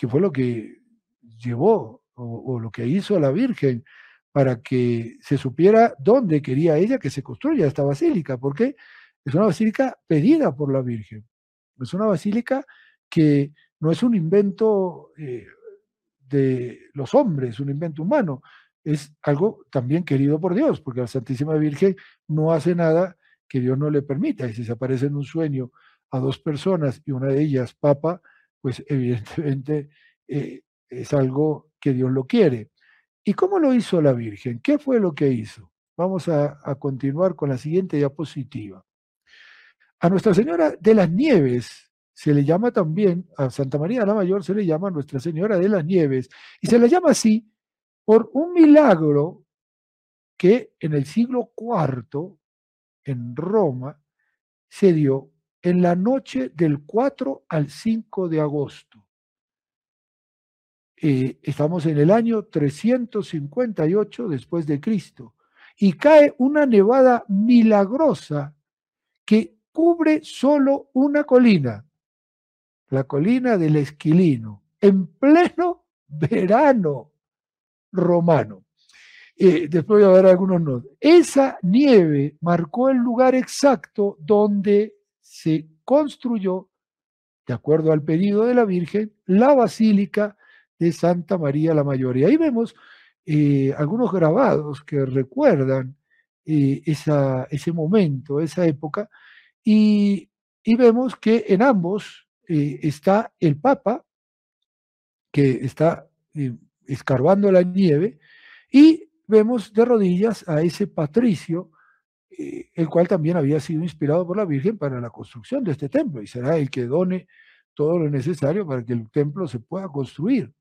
que fue lo que llevó o lo que hizo a la Virgen para que se supiera dónde quería ella que se construya esta basílica, porque es una basílica pedida por la Virgen. Es una basílica que no es un invento de los hombres, un invento humano, es algo también querido por Dios, porque la Santísima Virgen no hace nada que Dios no le permita, y si se aparece en un sueño a dos personas y una de ellas papa, pues evidentemente es algo que Dios lo quiere. ¿Y cómo lo hizo la Virgen? ¿Qué fue lo que hizo? Vamos a continuar con la siguiente diapositiva. A Nuestra Señora de las Nieves se le llama también, a Santa María la Mayor se le llama Nuestra Señora de las Nieves, y se le llama así por un milagro que en el siglo IV en Roma se dio en la noche del 4 al 5 de agosto. Estamos en el año 358 después de Cristo, y cae una nevada milagrosa que cubre solo una colina, la colina del Esquilino, en pleno verano romano. Después voy a ver algunos nodos. Esa nieve marcó el lugar exacto donde se construyó, de acuerdo al pedido de la Virgen, la Basílica de Santa María la Mayor. Y ahí vemos algunos grabados que recuerdan ese momento, esa época, y vemos que en ambos está el Papa, que está escarbando la nieve, y vemos de rodillas a ese patricio, el cual también había sido inspirado por la Virgen para la construcción de este templo, y será el que done todo lo necesario para que el templo se pueda construir.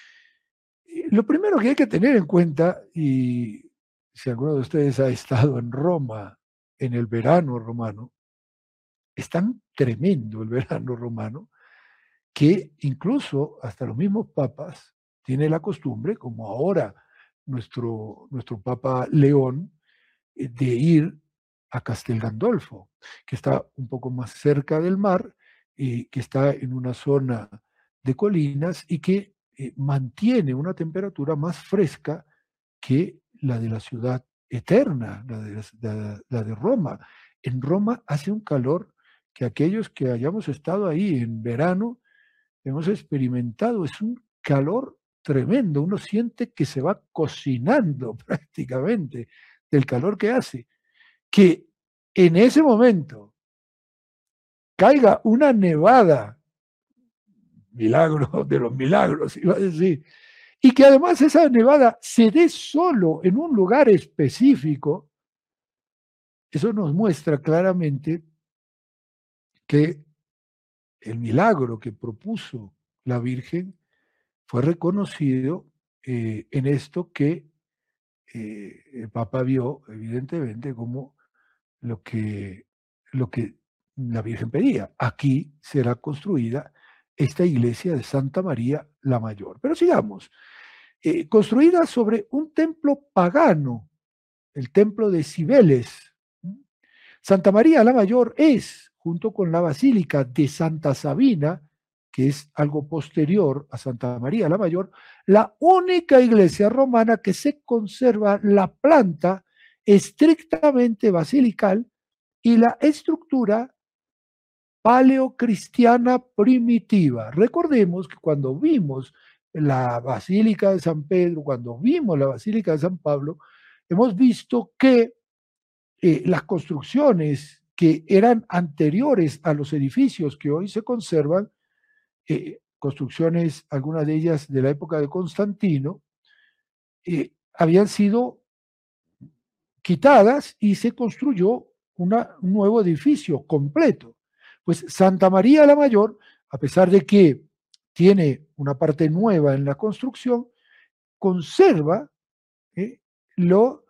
Lo primero que hay que tener en cuenta, y si alguno de ustedes ha estado en Roma en el verano romano, es tan tremendo el verano romano que incluso hasta los mismos papas tienen la costumbre, como ahora nuestro Papa León, de ir a Castel Gandolfo, que está un poco más cerca del mar, que está en una zona de colinas y que mantiene una temperatura más fresca que la de la ciudad eterna, la de Roma. En Roma hace un calor que aquellos que hayamos estado ahí en verano hemos experimentado, es un calor tremendo, uno siente que se va cocinando prácticamente del calor que hace, que en ese momento caiga una nevada, milagro de los milagros, iba a decir, y que además esa nevada se dé solo en un lugar específico, eso nos muestra claramente que el milagro que propuso la Virgen fue reconocido en esto que el Papa vio, evidentemente, como lo que, lo que la Virgen pedía. Aquí será construida esta iglesia de Santa María la Mayor. Pero sigamos. Construida sobre un templo pagano, el templo de Cibeles. Santa María la Mayor es, junto con la Basílica de Santa Sabina, que es algo posterior a Santa María la Mayor, la única iglesia romana que se conserva la planta estrictamente basilical y la estructura paleocristiana primitiva. Recordemos que cuando vimos la Basílica de San Pedro, cuando vimos la Basílica de San Pablo, hemos visto que las construcciones que eran anteriores a los edificios que hoy se conservan, construcciones, algunas de ellas de la época de Constantino, habían sido quitadas y se construyó un nuevo edificio completo. Pues Santa María la Mayor, a pesar de que tiene una parte nueva en la construcción, conserva lo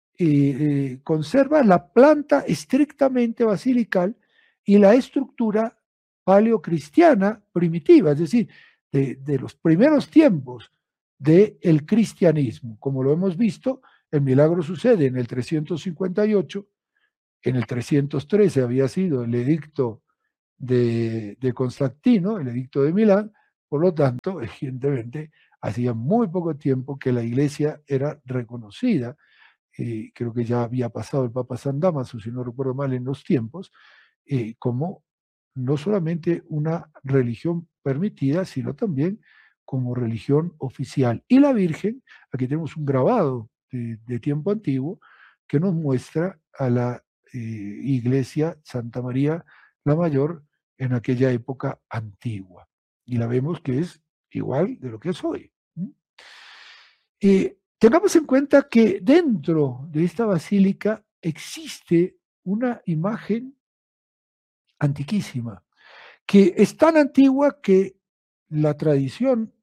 conserva la planta estrictamente basilical y la estructura paleocristiana primitiva, es decir, de los primeros tiempos del cristianismo. Como lo hemos visto, el milagro sucede en el 358, en el 313 había sido el edicto de Constantino, el edicto de Milán, Por lo tanto, evidentemente, hacía muy poco tiempo que la iglesia era reconocida. Creo que ya había pasado el Papa San Damaso, si no recuerdo mal, en los tiempos, como no solamente una religión permitida, sino también como religión oficial. Y la Virgen, aquí tenemos un grabado de tiempo antiguo que nos muestra a la iglesia Santa María la Mayor en aquella época antigua. Y la vemos que es igual de lo que es hoy. Tengamos en cuenta que dentro de esta basílica existe una imagen antiquísima, que es tan antigua que la tradición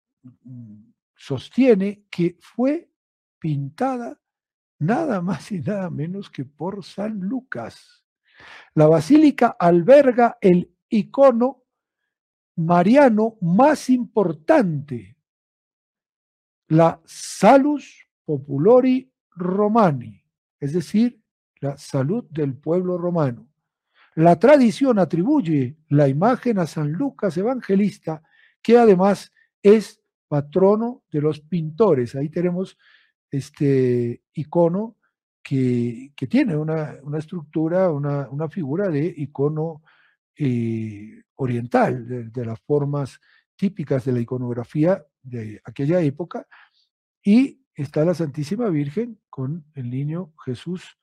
sostiene que fue pintada nada más y nada menos que por San Lucas. La basílica alberga el icono mariano más importante, la Salus Populori Romani, es decir, la salud del pueblo romano. La tradición atribuye la imagen a San Lucas Evangelista, que además es patrono de los pintores. Ahí tenemos este icono que tiene una estructura, una figura de icono oriental, de las formas típicas de la iconografía de aquella época, y está la Santísima Virgen con el niño Jesús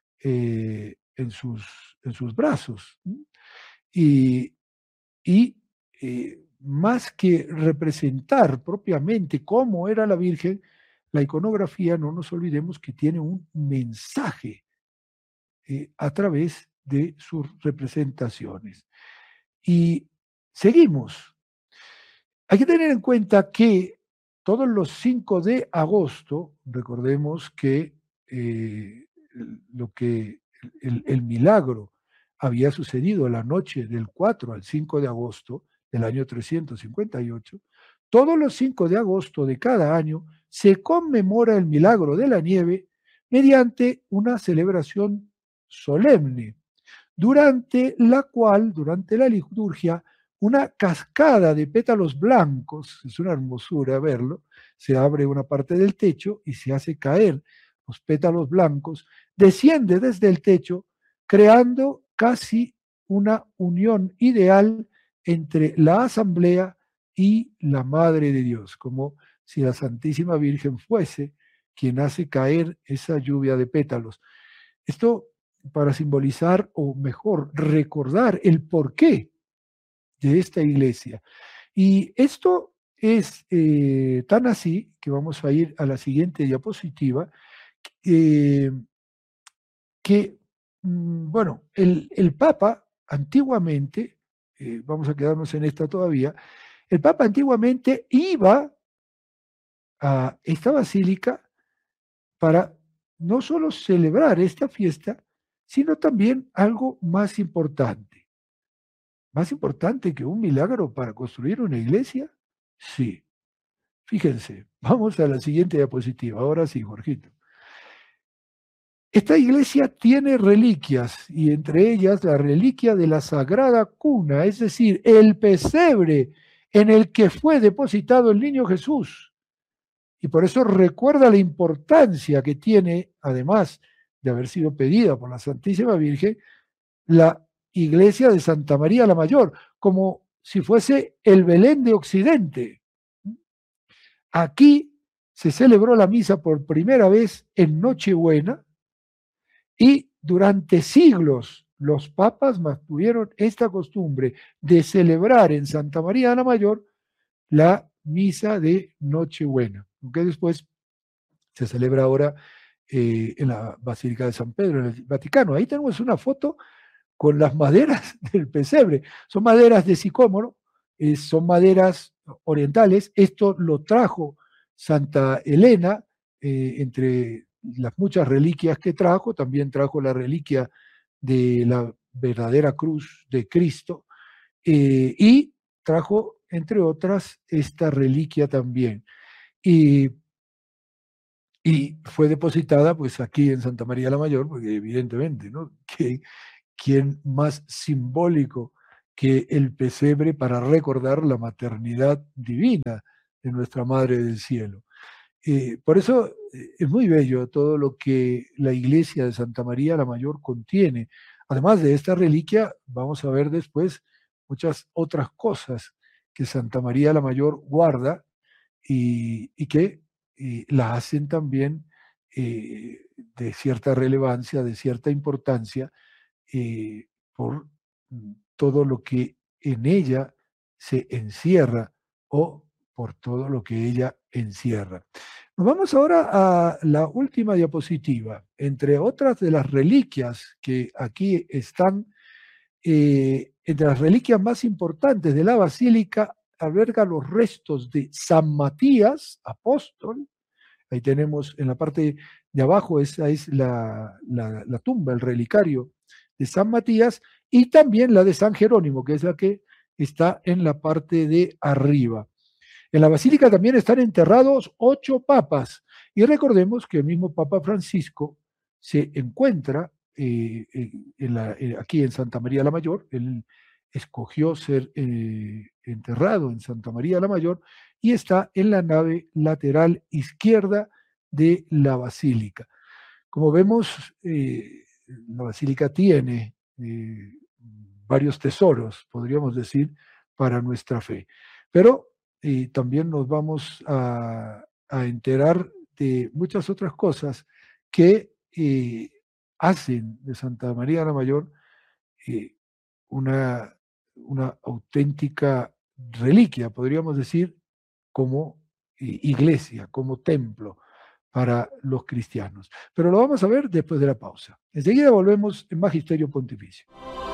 en sus brazos. Y, y más que representar propiamente cómo era la Virgen, la iconografía, no nos olvidemos que tiene un mensaje a través de sus representaciones. Y seguimos. Hay que tener en cuenta que todos los 5 de agosto, recordemos que lo que el milagro había sucedido la noche del 4 al 5 de agosto del año 358, todos los 5 de agosto de cada año se conmemora el milagro de la nieve mediante una celebración solemne, durante la liturgia, una cascada de pétalos blancos, es una hermosura verlo, se abre una parte del techo y se hace caer los pétalos blancos, desciende desde el techo, creando casi una unión ideal entre la asamblea y la Madre de Dios, como si la Santísima Virgen fuese quien hace caer esa lluvia de pétalos. Esto para simbolizar, o mejor, recordar el porqué de esta iglesia. Y esto es tan así, que vamos a ir a la siguiente diapositiva, eh, que, bueno, el Papa antiguamente, vamos a quedarnos en esta todavía, el Papa antiguamente iba a esta basílica para no solo celebrar esta fiesta, sino también algo más importante. ¿Más importante que un milagro para construir una iglesia? Sí. Fíjense, vamos a la siguiente diapositiva. Ahora sí, Jorgito. Esta iglesia tiene reliquias, y entre ellas la reliquia de la Sagrada Cuna, es decir, el pesebre en el que fue depositado el niño Jesús. Y por eso recuerda la importancia que tiene, además de haber sido pedida por la Santísima Virgen, la iglesia de Santa María la Mayor, como si fuese el Belén de Occidente. Aquí se celebró la misa por primera vez en Nochebuena y durante siglos los papas mantuvieron esta costumbre de celebrar en Santa María la Mayor la misa de Nochebuena, que después se celebra ahora en la Basílica de San Pedro, en el Vaticano. Ahí tenemos una foto con las maderas del pesebre. Son maderas de sicómoro, son maderas orientales. Esto lo trajo Santa Elena, entre las muchas reliquias que trajo, también trajo la reliquia de la verdadera cruz de Cristo, y trajo, entre otras, esta reliquia también. Y, y fue depositada pues aquí en Santa María la Mayor, porque evidentemente, ¿no? Que quien más simbólico que el pesebre para recordar la maternidad divina de nuestra Madre del Cielo. Por eso es muy bello todo lo que la iglesia de Santa María la Mayor contiene. Además de esta reliquia, vamos a ver después muchas otras cosas que Santa María la Mayor guarda y que la hacen también de cierta relevancia, de cierta importancia, por todo lo que en ella se encierra o por todo lo que ella encierra. Nos vamos ahora a la última diapositiva. Entre otras de las reliquias que aquí están, entre las reliquias más importantes de la basílica, alberga los restos de San Matías, apóstol. Ahí tenemos en la parte de abajo, esa es la tumba, el relicario de San Matías, y también la de San Jerónimo, que es la que está en la parte de arriba. En la basílica también están enterrados 8 papas. Y recordemos que el mismo Papa Francisco se encuentra aquí en Santa María la Mayor. Él escogió ser enterrado en Santa María la Mayor y está en la nave lateral izquierda de la basílica. Como vemos, la basílica tiene varios tesoros, podríamos decir, para nuestra fe. Pero también nos vamos a enterar de muchas otras cosas que hacen de Santa María la Mayor eh, una, una auténtica reliquia, podríamos decir, como iglesia, como templo para los cristianos. Pero lo vamos a ver después de la pausa. Enseguida volvemos en Magisterio Pontificio.